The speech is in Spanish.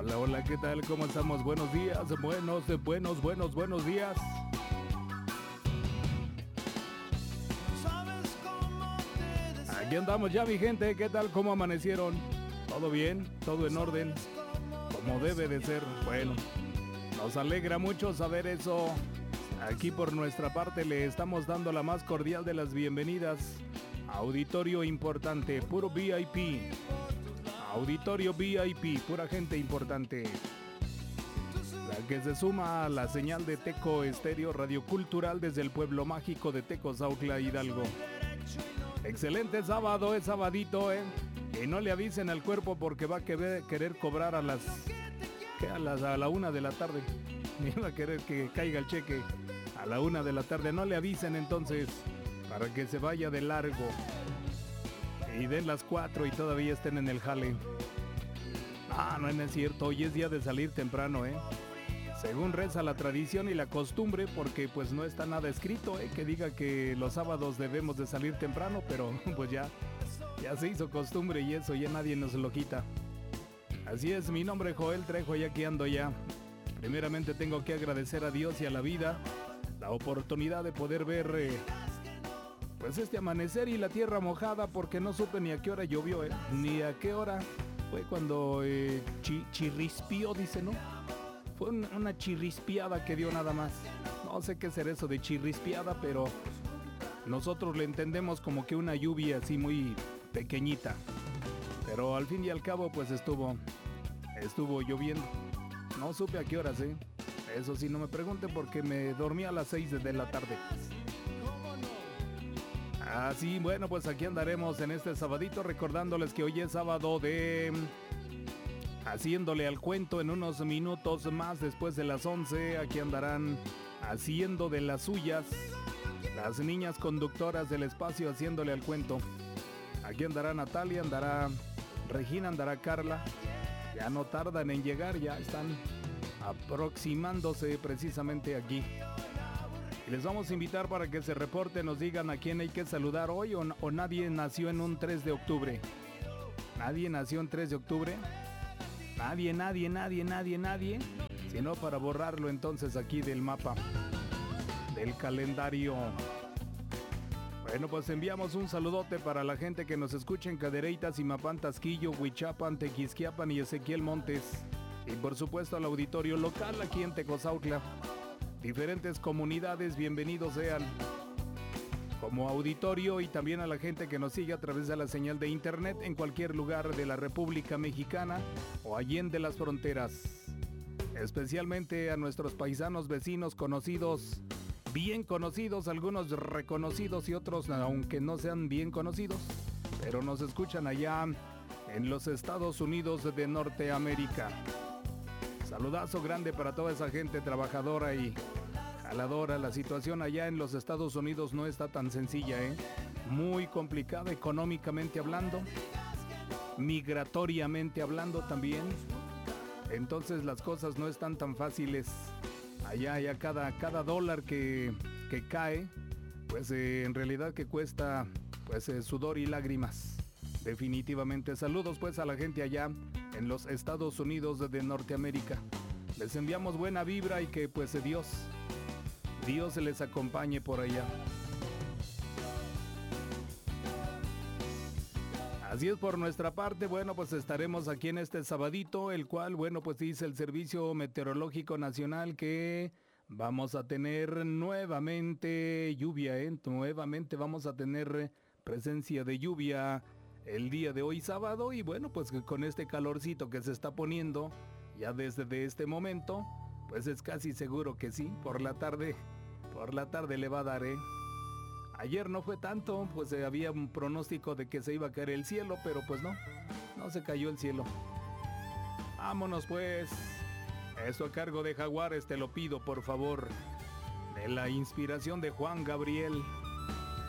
Hola, hola, ¿qué tal? ¿Cómo estamos? Buenos días, buenos días. Aquí andamos ya, mi gente, ¿qué tal? ¿Cómo amanecieron? ¿Todo bien? ¿Todo en orden? Como debe de ser. Bueno, nos alegra mucho saber eso. Aquí por nuestra parte le estamos dando la más cordial de las bienvenidas. Auditorio importante, puro VIP. Auditorio VIP, pura gente importante. La que se suma a la señal de Teco Estéreo Radio Cultural desde el pueblo mágico de Tecozautla, Hidalgo. Excelente sábado, es sabadito, Y no le avisen al cuerpo porque va a querer cobrar a la 1 de la tarde. Y va a querer que caiga el cheque a la 1 de la tarde. No le avisen entonces para que se vaya de largo. Y den las 4 y todavía estén en el jale. No es cierto, hoy es día de salir temprano, Según reza la tradición y la costumbre, porque pues no está nada escrito, que diga que los sábados debemos de salir temprano, pero pues ya se hizo costumbre y eso ya nadie nos lo quita. Así es, mi nombre es Joel Trejo y aquí ando ya. Primeramente tengo que agradecer a Dios y a la vida la oportunidad de poder ver pues este amanecer y la tierra mojada, porque no supe ni a qué hora llovió, ni a qué hora. Fue cuando chirrispió, dice, ¿no? Fue una chirrispiada que dio nada más. No sé qué será eso de chirrispiada, pero nosotros le entendemos como que una lluvia así muy pequeñita. Pero al fin y al cabo pues estuvo lloviendo. No supe a qué horas, Eso sí, no me pregunte porque me dormí a las 6 de la tarde. Así, bueno, pues aquí andaremos en este sabadito recordándoles que hoy es sábado de Haciéndole al Cuento. En unos minutos más después de las 11, aquí andarán haciendo de las suyas las niñas conductoras del espacio Haciéndole al Cuento. Aquí andará Natalia, andará Regina, andará Carla. Ya no tardan en llegar, ya están aproximándose precisamente aquí. Y les vamos a invitar para que se reporten, nos digan a quién hay que saludar hoy o nadie nació en un 3 de octubre. ¿Nadie nació en 3 de octubre? Nadie. Sino para borrarlo entonces aquí del mapa, del calendario. Bueno, pues enviamos un saludote para la gente que nos escucha en Cadereyta, Zimapán, Tasquillo, Huichapan, Tequisquiapan y Ezequiel Montes. Y por supuesto al auditorio local aquí en Tecozautla. Diferentes comunidades, bienvenidos sean como auditorio, y también a la gente que nos sigue a través de la señal de internet en cualquier lugar de la República Mexicana o allende las fronteras. Especialmente a nuestros paisanos, vecinos, conocidos, bien conocidos, algunos reconocidos y otros aunque no sean bien conocidos, pero nos escuchan allá en los Estados Unidos de Norteamérica. Saludazo grande para toda esa gente trabajadora y jaladora. La situación allá en los Estados Unidos no está tan sencilla, Muy complicada económicamente hablando, migratoriamente hablando también. Entonces las cosas no están tan fáciles. Allá cada dólar que cae, pues en realidad que cuesta pues sudor y lágrimas. Definitivamente. Saludos pues a la gente allá en los Estados Unidos de Norteamérica. Les enviamos buena vibra y que pues Dios les acompañe por allá. Así es por nuestra parte. Bueno, pues estaremos aquí en este sabadito, el cual, bueno, pues dice el Servicio Meteorológico Nacional que vamos a tener nuevamente lluvia, Nuevamente vamos a tener presencia de lluvia el día de hoy sábado, y bueno, pues con este calorcito que se está poniendo ya desde este momento, pues es casi seguro que sí, por la tarde le va a dar, Ayer no fue tanto, pues había un pronóstico de que se iba a caer el cielo, pero pues no se cayó el cielo. Vámonos pues. Eso a cargo de Jaguares, te lo pido por favor. De la inspiración de Juan Gabriel.